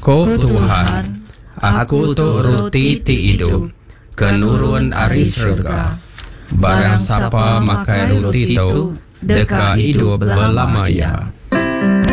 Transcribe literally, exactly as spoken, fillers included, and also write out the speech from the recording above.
Ko Tuhan, aku tu roti ti hidup, kenurun ari surga. Barang siapa makan roti tu, deka hidup belamanya.